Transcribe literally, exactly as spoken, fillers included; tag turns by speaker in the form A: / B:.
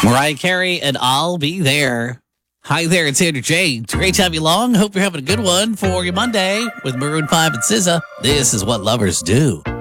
A: Mariah Carey and I'll Be There. Hi there, it's Andrew J. It's great to have you along. Hope you're having a good one for your Monday with Maroon five and S Z A. This is what lovers do.